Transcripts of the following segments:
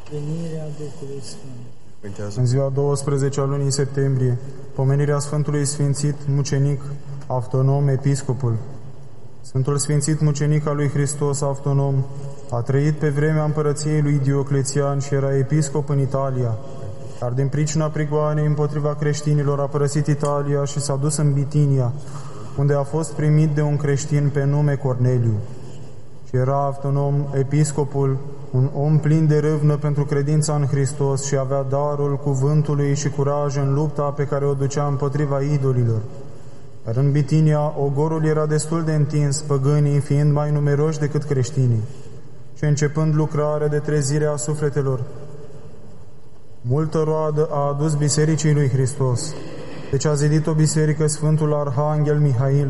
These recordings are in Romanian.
Venirea Duhului Sfânt. În ziua 12 a lunii septembrie, pomenirea Sfântului Sfințit Mucenic Avtonom Episcopul. Sfântul Sfințit Mucenic al lui Hristos Avtonom a trăit pe vremea împărăției lui Dioclețian și era episcop în Italia, dar din pricina prigoanei împotriva creștinilor a părăsit Italia și s-a dus în Bitinia, unde a fost primit de un creștin pe nume Corneliu. Și era Avtonom episcopul, un om plin de râvnă pentru credința în Hristos și avea darul cuvântului și curaj în lupta pe care o ducea împotriva idolilor. Dar în Bitinia, ogorul era destul de întins, păgânii fiind mai numeroși decât creștinii. Și începând lucrarea de trezire a sufletelor, multă roadă a adus Bisericii lui Hristos. Deci a zidit o biserică Sfântul Arhanghel Mihail.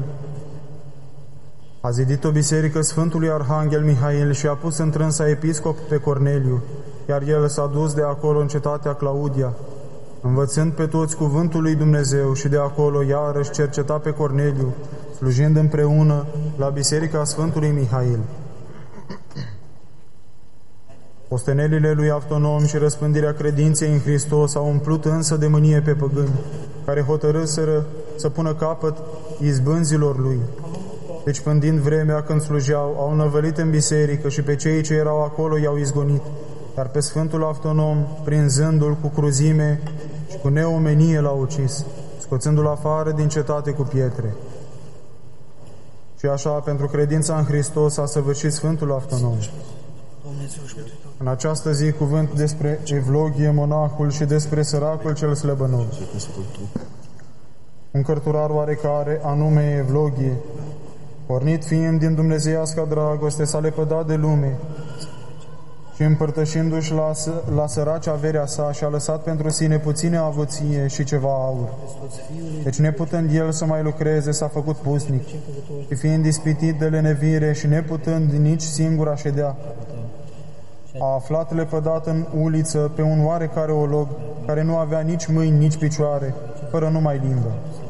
A zidit o biserică Sfântului Arhanghel Mihail și a pus întrânsa episcop pe Corneliu, iar el s-a dus de acolo în cetatea Claudia, învățând pe toți cuvântul lui Dumnezeu, și de acolo iarăși cerceta pe Corneliu, slujind împreună la biserica Sfântului Mihail. Ostenelile lui Avtonom și răspândirea credinței în Hristos au umplut însă de mânie pe păgâni, care hotărâseră să pună capăt izbânzilor lui. Deci, pândind vremea când slujeau, au năvălit în biserică și pe cei ce erau acolo i-au izgonit, dar pe Sfântul Avtonom, prinzându-l cu cruzime și cu neomenie, l-au ucis, scoțându-l afară din cetate cu pietre. Și așa, pentru credința în Hristos, a săvârșit Sfântul Avtonom. În această zi, cuvânt despre Evlogie, monahul, și despre săracul cel slăbănog. Un cărturar oarecare, anume Evlogie, pornit fiind din dumnezeiasca dragoste, s-a lepădat de lume și împărtășindu-și la săraci averea sa, și-a lăsat pentru sine puține avuție și ceva aur. Deci, neputând el să mai lucreze, s-a făcut pusnic, și fiind ispitit de lenevire și neputând nici singur a ședea, a aflat lepădat în uliță pe un oarecare olog, care nu avea nici mâini, nici picioare, fără numai limbă.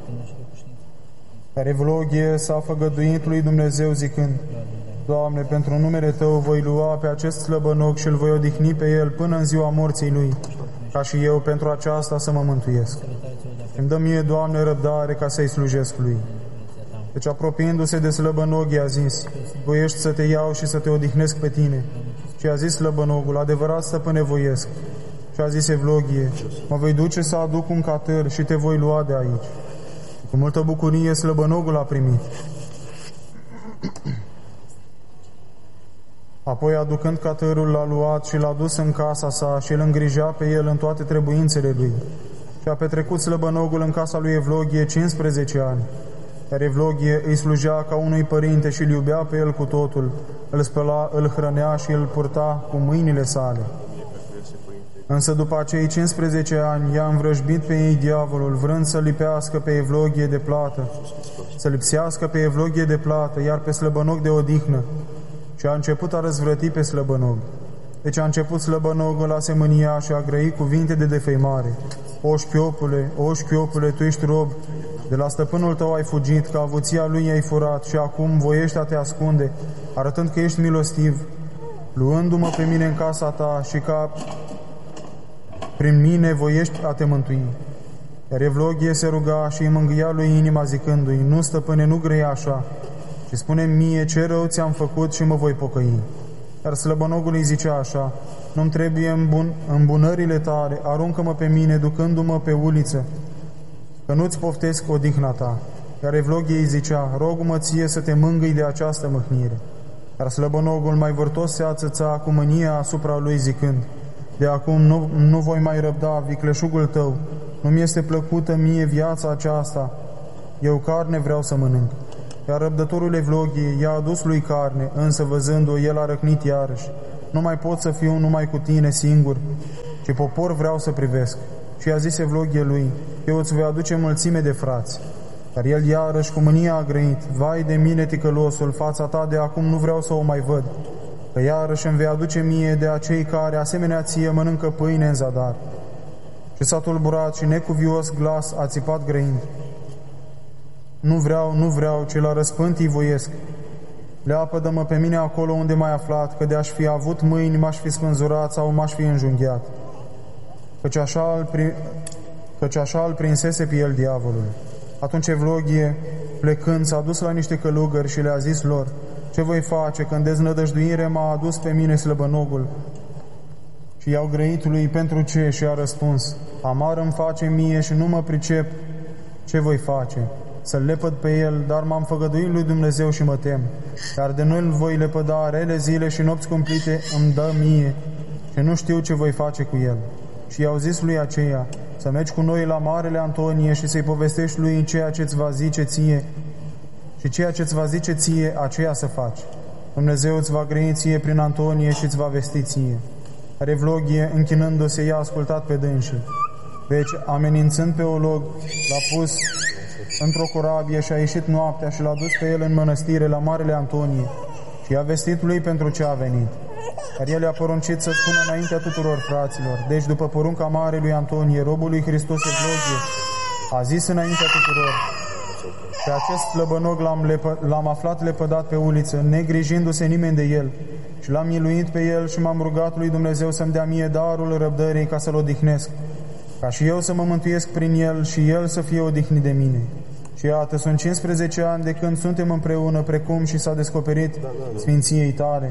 Dar Evlogie s-a făgăduit lui Dumnezeu zicând: Doamne, pentru numele Tău voi lua pe acest slăbănog și îl voi odihni pe el până în ziua morții lui, ca și eu pentru aceasta să mă mântuiesc. Îmi dă mie, Doamne, răbdare ca să-i slujesc lui. Deci, apropiindu-se de slăbănog, i-a zis: voiești să te iau și să te odihnesc pe tine. Și a zis slăbănogul: adevărat, stăpâne, voiesc. Și a zis Evlogie: mă voi duce să aduc un catâr și te voi lua de aici. Cu multă bucurie slăbănogul a primit. Apoi, aducând catârul, l-a luat și l-a dus în casa sa și îl îngrija pe el în toate trebuințele lui. Și a petrecut slăbănogul în casa lui Evlogie 15 ani. Iar Evlogie îi slujea ca unui părinte și îl iubea pe el cu totul, îl spăla, îl hrănea și îl purta cu mâinile sale. Însă după acei 15 ani i-a învrăjbit pe ei diavolul, vrând să lipească pe Evlogie de plată, să lipsească pe Evlogie de plată, iar pe slăbănog de odihnă. Și a început a răzvrăti pe slăbănog. Deci a început slăbănogul a se mânia și a grăi cuvinte de defăimare. O șchiopule, tu ești rob, de la stăpânul tău ai fugit, că avuția lui i-ai furat și acum voiești a te ascunde, arătând că ești milostiv, luându-mă pe mine în casa ta și ca prin mine voiești a te mântui. Iar Evlogie se ruga și îi mângâia lui inima zicându-i: nu, stăpâne, nu grăi așa, și spune-mi mie ce rău ți-am făcut și mă voi pocăi. Iar slăbănogul îi zicea așa: nu-mi trebuie îmbunările tale, aruncă-mă pe mine ducându-mă pe uliță, că nu-ți poftesc odihna ta. Iar Evlogie îi zicea: rog-mă ție să te mângâi de această mâhnire. Iar slăbănogul mai vârtos se ațăța cu mânia asupra lui zicând: de acum nu voi mai răbda vicleșugul tău, nu-mi este plăcută mie viața aceasta, eu carne vreau să mănânc. Iar răbdătorul Evlogie i-a adus lui carne, însă văzându-o, el a răcnit iarăși: nu mai pot să fiu numai cu tine singur, ci popor vreau să privesc. Și a zis Evlogie lui: eu îți voi aduce mulțime de frați. Dar el iarăși cu mânia a grăit: vai de mine, ticălosul, fața ta de acum nu vreau să o mai văd, că iarăși îmi vei aduce mie de acei care, asemenea ție, mănâncă pâine în zadar. Și s-a tulburat și necuvios glas a țipat grăind: nu vreau, ci la răspântii voiesc. Leapădă-mă pe mine acolo unde m-ai aflat, că de-aș fi avut mâini m-aș fi spânzurat sau m-aș fi înjunghiat. Căci așa îl prinsese pe el diavolul. Atunci Evlogie, plecând, s-a dus la niște călugări și le-a zis lor: ce voi face când deznădăjduire m-a adus pe mine slăbănogul? Și i-au grăit lui: pentru ce? Și a răspuns: amar îmi face mie și nu mă pricep ce voi face. Să-l lepăd pe el, dar m-am făgăduit lui Dumnezeu și mă tem. Dar de noi îl voi lepăda, rele zile și nopți cumplite îmi dă mie și nu știu ce voi face cu el. Și i-au zis lui aceia: să mergi cu noi la Marele Antonie și să-i povestești lui ceea ce-ți va zice ție, și ceea ce-ți va zice ție, aceea să faci. Dumnezeu îți va grăi ție prin Antonie și îți va vesti ție. Evlogie, închinându-se, i-a ascultat pe dânsii. Deci, amenințând pe Olog, l-a pus într-o corabie și a ieșit noaptea și l-a dus pe el în mănăstire la Marele Antonie și i-a vestit lui pentru ce a venit. Dar el i-a poruncit să spună înaintea tuturor fraților. Deci, după porunca Marelui Antonie, robul lui Hristos Evlogie a zis înaintea tuturor: pe acest slăbănog l-am aflat lepădat pe uliță, negrijindu-se nimeni de el, și l-am miluit pe el și m-am rugat lui Dumnezeu să-mi dea mie darul răbdării ca să-l odihnesc, ca și eu să mă mântuiesc prin el și el să fie odihnit de mine. Și iată, sunt 15 ani de când suntem împreună, precum și s-a descoperit sfinției tale.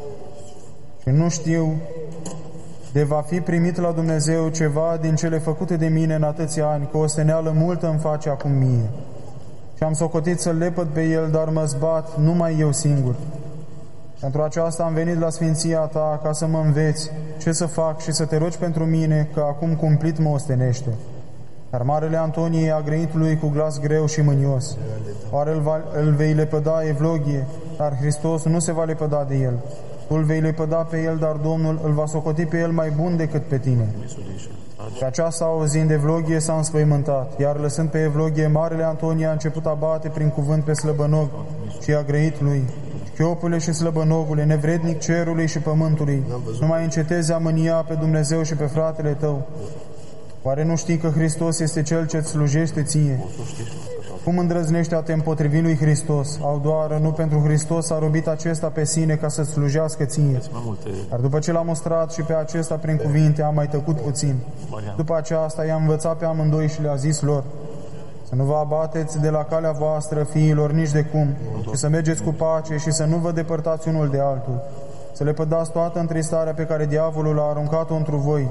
Și nu știu de va fi primit la Dumnezeu ceva din cele făcute de mine în atâția ani, că o steneală multă îmi face acum mie. Și am socotit să-l lepăd pe el, dar mă zbat numai eu singur. Pentru aceasta am venit la sfinția ta, ca să mă înveți ce să fac și să te rogi pentru mine, că acum cumplit mă ostenește. Dar Marele Antonie i-a grăit lui cu glas greu și mânios: oare îl vei lepăda, Evlogie? Dar Hristos nu se va lepăda de el. Tu îl vei lepăda pe el, dar Domnul îl va socoti pe el mai bun decât pe tine. Și aceasta, auzind, Evlogie s-a înspăimântat, iar lăsând pe Evlogie, Marele Antonie a început a bate prin cuvânt pe slăbănog și i-a grăit lui: Chiopule și slăbănogule, nevrednic cerului și pământului, nu mai încetezi a mânia pe Dumnezeu și pe fratele tău. Oare nu știi că Hristos este Cel ce-ți slujește ție? Cum îndrăznește a te împotrivi lui Hristos? Au doară, nu pentru Hristos a robit acesta pe sine ca să-ți slujească ție. Dar după ce l-a mostrat și pe acesta prin cuvinte, a mai tăcut puțin. După aceasta i-a învățat pe amândoi și le-a zis lor: să nu vă abateți de la calea voastră, fiilor, nici de cum, și să mergeți cu pace și să nu vă depărtați unul de altul. Să le pădați toată întristarea pe care diavolul a aruncat-o întru voi,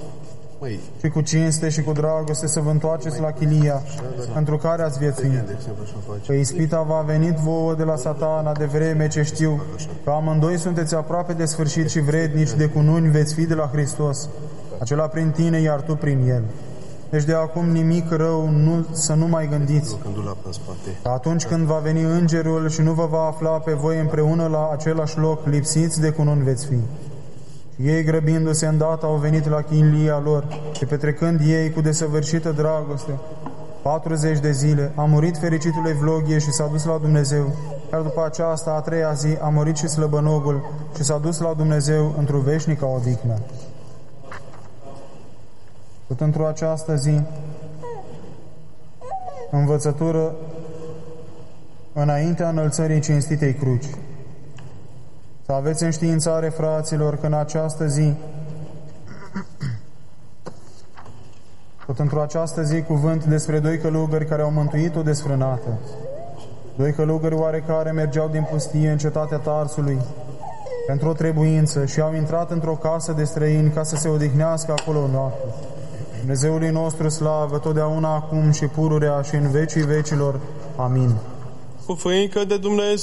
și cu cinste și cu dragoste să vă întoarceți la chilia pentru care ați viețuit. Că ispita v-a venit vouă de la Satana, de vreme ce știu că amândoi sunteți aproape de sfârșit și vrednici de cununi veți fi de la Hristos, acela prin tine, iar tu prin el. Deci de acum nimic rău să nu mai gândiți. Că atunci când va veni îngerul și nu vă va afla pe voi împreună la același loc, lipsiți de cununi veți fi. Ei, grăbindu-se îndată, au venit la chilia lor și, petrecând ei cu desăvârșită dragoste 40 de zile, a murit fericitul Evlogie și s-a dus la Dumnezeu. Iar după aceasta, a treia zi, a murit și slăbănogul și s-a dus la Dumnezeu într-o veșnică odihnă. Tot într-o această zi, învățătură înaintea înălțării cinstitei cruci. Să aveți înștiințare, fraților, că în această zi, tot într-o această zi, cuvânt despre doi călugări care au mântuit o desfrânată. Doi călugări oarecare mergeau din pustie în cetatea Tarsului pentru o trebuință și au intrat într-o casă de străini ca să se odihnească acolo noapte. Dumnezeului nostru slavă, totdeauna, acum și pururea și în vecii vecilor. Amin. Cu frică de Dumnezeu